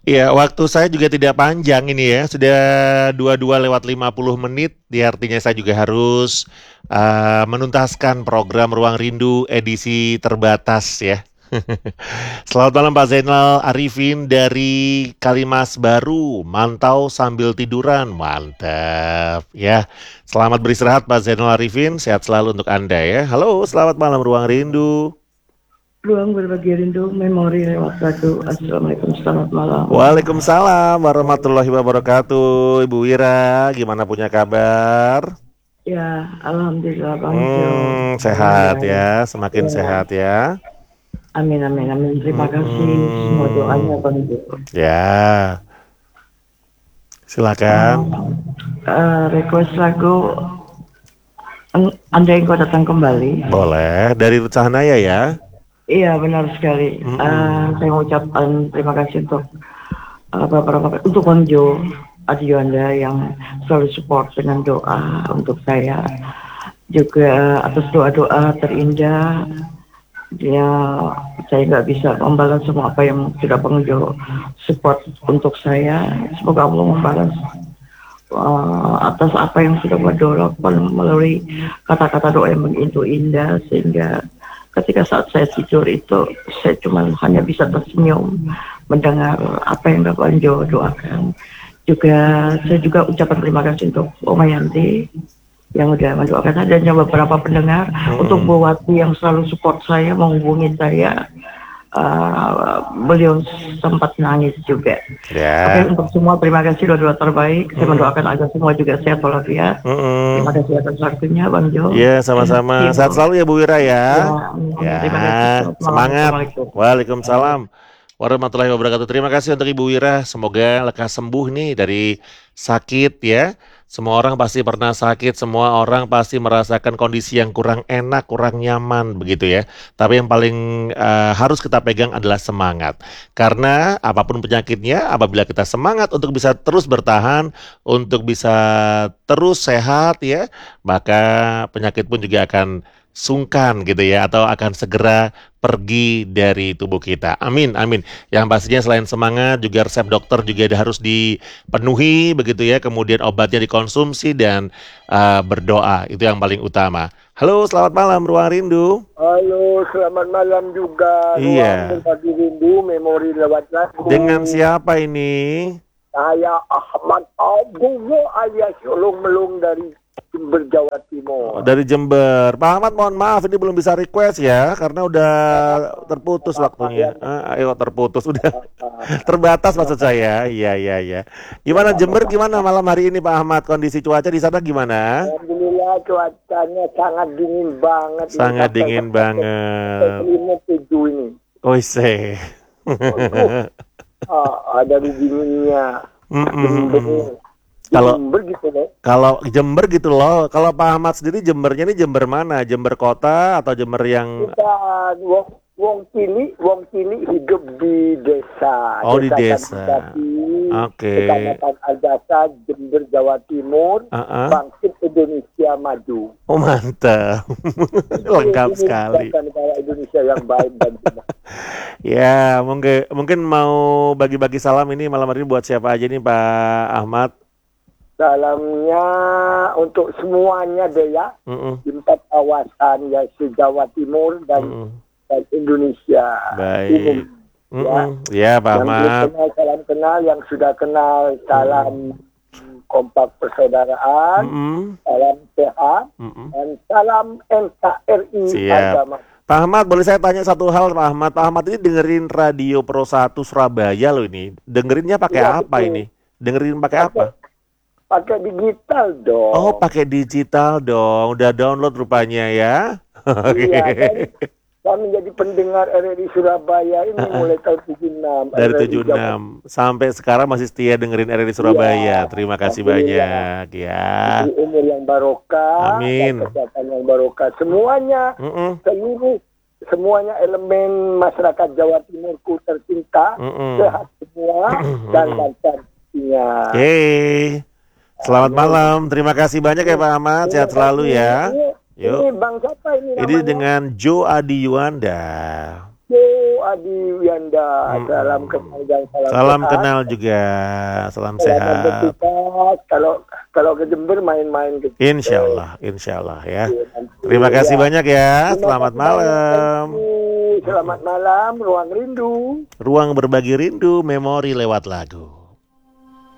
Iya, waktu saya juga tidak panjang ini ya. Sudah 22:50. Artinya saya juga harus menuntaskan program Ruang Rindu edisi terbatas ya. Selamat malam Pak Zainal Arifin dari Kalimas Baru. Mantau sambil tiduran. Mantap ya. Selamat beristirahat Pak Zainal Arifin. Sehat selalu untuk Anda ya. Halo, selamat malam Ruang Rindu. Ruang berbagi rindu, memori lewat lagu. Assalamualaikum, selamat malam. Waalaikumsalam warahmatullahi wabarakatuh. Ibu Wira, gimana punya kabar? Ya, Alhamdulillah Bang Jo. Sehat Baik. ya, semakin Ya, sehat ya. amin, amin, amin. Terima kasih semua doanya Hmm, Bang Jo. ya, silakan. Request lagu Andai Engkau Datang Kembali. Boleh, dari Cahanaya ya. Iya, benar sekali. Mm-mm. Saya mengucapkan terima kasih untuk Bang Jo Adiwanda yang selalu support dengan doa untuk saya. Juga atas doa-doa terindah. Ya, saya nggak bisa membalas semua apa yang sudah Bang Jo support untuk saya. Semoga Allah membalas atas apa yang sudah berdoakan melalui kata-kata doa yang begitu indah, sehingga ketika saat saya tidur itu saya cuma hanya bisa tersenyum mendengar apa yang Bang Jo doakan. Juga saya juga ucapkan terima kasih untuk Oma Yanti yang udah mendoakan saya, dan beberapa pendengar, untuk Bu Wati yang selalu support saya, menghubungi saya. Beliau sempat nangis juga. Oke, Ya. untuk semua terima kasih, doa-doa terbaik. Saya Mm-mm. mendoakan agar semua juga sehat walafiat. Terima Mm-mm. kasih atas waktunya Bang Jo. Ya, sama-sama. Thank Sehat you. selalu ya Bu Wira Ya, ya. amin. Terima kasih. Ya, Selamat malam. semangat. Assalamualaikum. Waalaikumsalam warahmatullahi wabarakatuh. Terima kasih untuk Ibu Wira. Semoga lekas sembuh nih dari sakit ya. Semua orang pasti pernah sakit, semua orang pasti merasakan kondisi yang kurang enak, kurang nyaman begitu ya. Tapi yang paling harus kita pegang adalah semangat. Karena apapun penyakitnya, apabila kita semangat untuk bisa terus bertahan, untuk bisa terus sehat ya, maka penyakit pun juga akan sungkan gitu ya, atau akan segera pergi dari tubuh kita. Amin, amin. Yang pastinya selain semangat juga resep dokter juga harus dipenuhi begitu ya. Kemudian obatnya dikonsumsi dan berdoa, itu yang paling utama. Halo, selamat malam Ruang Rindu. Halo, selamat malam juga. Ruang Iya. berbagi rindu, memori lewat Dengan lagu. siapa ini? Saya Ahmad Abdullah alias Olong Melong dari Jember, Jawa Oh, Timur. dari Jember. Pak Ahmad, mohon maaf ini belum bisa request ya karena udah terputus Apa waktunya. yang Ayo terputus udah apa, terbatas maksud saya. Iya, iya, iya. Gimana apa, Jember, apa. gimana malam hari ini Pak Ahmad? Kondisi cuaca di sana gimana? Alhamdulillah cuacanya sangat dingin banget ini, Sangat sampai dingin sampai banget. selimut 7 ini. Oise. Aduh, ada di dinginnya. Mm-mm. Jember, Kalau Jember gitu loh. kalau Jember gitu loh. Kalau Pak Ahmad sendiri Jembernya ini Jember mana? Jember kota atau Jember yang Bukan, wong Cili hidup di desa, oh di desa desa? Tanjati, Oke. Kecamatan Aljasa, Jember, Jawa Timur, Uh-uh. Bangkit Indonesia Maju. Oh mantap. Lengkap Ini sekali. bangsa negara Indonesia yang baik dan benar. Ya, mungkin mungkin mau bagi-bagi salam ini malam hari ini buat siapa aja nih Pak Ahmad? Salamnya untuk semuanya deh ya, Mm-mm, di 4 kawasan ya, Jawa Timur mm-mm. dan Indonesia umum. Baik. Ya, Mm-mm. Ya Pak yang belum Ahmad. kenal salam kenal, yang sudah kenal Mm-mm, salam kompak persaudaraan, mm-mm, salam sehat, mm-mm. dan salam NKRI Siap. agama. Pak Ahmad, boleh saya tanya satu hal Pak Ahmad? Pak Ahmad ini dengerin Radio Pro 1 Surabaya loh ini. Dengerinnya pakai Iya apa betul, ini? Dengerin pakai apa? pakai pakai digital Oh, dong. pakai digital dong. Udah download rupanya ya. Oke. Iya, saya menjadi pendengar RRI Surabaya ini mulai tahun 76, Dari RRI Jawa. 76 sampai sekarang masih setia dengerin RRI Iya, Surabaya. Terima kasih alhamdulillah. banyak ya. Diberi umur yang barokah dan Amin. kesehatan yang barokah. Semuanya, Mm-mm, semuanya elemen masyarakat Jawa Timurku tercinta, mm-mm. sehat semua dan Mm-mm. lancar rezekinya. Oke. Selamat Amin. malam. Terima kasih banyak ya Pak Ahmad. Terima Sehat selalu kasih. ya. Ini Yuk. Bang siapa ini Ini namanya? dengan Joe Adi Yuanda. Adi Wianda. Salam kenal dan Salam sehat. kenal juga, salam Salam sehat. beraktivitas. Kalau ke Jember main-main ke Insya Allah ya. Nanti. Terima kasih Ya. banyak ya. Terima Selamat kasih banyak. malam. Thank you. Selamat malam, Ruang Rindu. Ruang berbagi rindu, memori lewat lagu.